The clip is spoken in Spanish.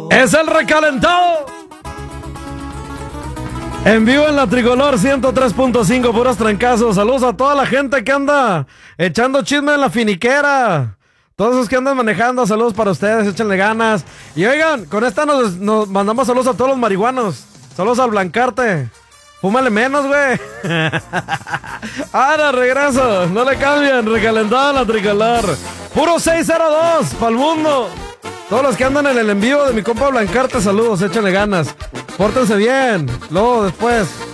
Es el recalentado. En vivo en la Tricolor 103.5, puros trancazos. Saludos a toda la gente que anda echando chisme en la finiquera. Todos esos que andan manejando, saludos para ustedes, échenle ganas. Y oigan, con esta nos mandamos saludos a todos los marihuanos. Saludos al Blancarte. Fúmale menos, güey. Ahora regreso, no le cambien, recalentado en la Tricolor. Puro 602 para el mundo. Todos los que andan en el envío de mi compa Blancarte, saludos, échenle ganas. Pórtense bien. Luego, después,